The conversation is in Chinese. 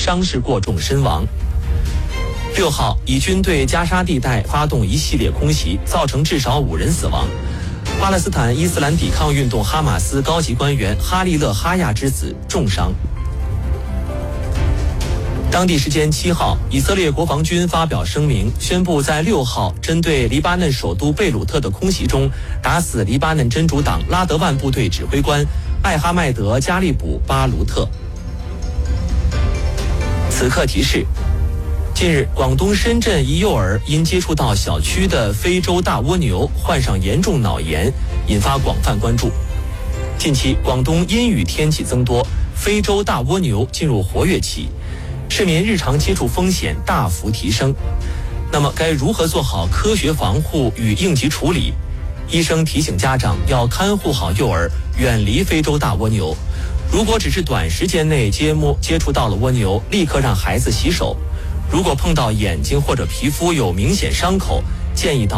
伤势过重身亡。6号，以军对加沙地带发动一系列空袭，造成至少5人死亡。巴勒斯坦伊斯兰抵抗运动哈马斯高级官员哈利勒·哈亚之子重伤。当地时间7号，以色列国防军发表声明，宣布在6号针对黎巴嫩首都贝鲁特的空袭中，打死黎巴嫩真主党拉德万部队指挥官艾哈迈德·加利卜·巴鲁特。此刻提示：近日，广东深圳一幼儿因接触到小区的非洲大蜗牛，患上严重脑炎，引发广泛关注。近期，广东阴雨天气增多，非洲大蜗牛进入活跃期，市民日常接触风险大幅提升。那么，该如何做好科学防护与应急处理？医生提醒家长要看护好幼儿，远离非洲大蜗牛。如果只是短时间内接触到了蜗牛，立刻让孩子洗手。如果碰到眼睛或者皮肤有明显伤口，建议到